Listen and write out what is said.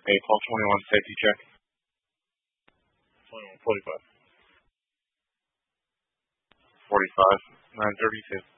Hey, call 21 safety check. 2145. 45, 932.